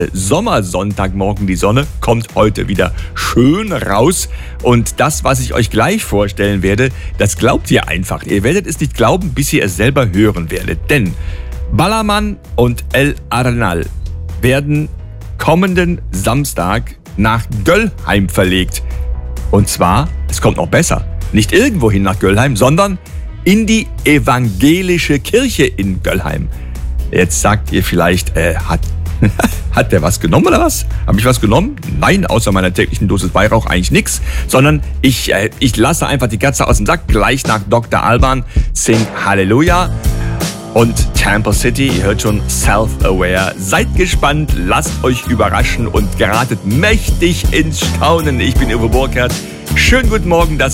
Sommersonntagmorgen. Die Sonne kommt heute wieder schön raus. Und das, was ich euch gleich vorstellen werde, das glaubt ihr einfach. Ihr werdet es nicht glauben, bis ihr es selber hören werdet. Denn Ballermann und El Arenal werden kommenden Samstag nach Göllheim verlegt. Und zwar, es kommt noch besser, nicht irgendwohin nach Göllheim, sondern in die evangelische Kirche in Göllheim. Jetzt sagt ihr vielleicht, hat der was genommen oder was? Habe ich was genommen? Nein, außer meiner täglichen Dosis Weihrauch eigentlich nichts. Sondern ich lasse einfach die Katze aus dem Sack. Gleich nach Dr. Alban sing Halleluja. Und Temple City, ihr hört schon, Self-Aware. Seid gespannt, lasst euch überraschen und geratet mächtig ins Staunen. Ich bin Uwe Burkhardt. Schönen guten Morgen, das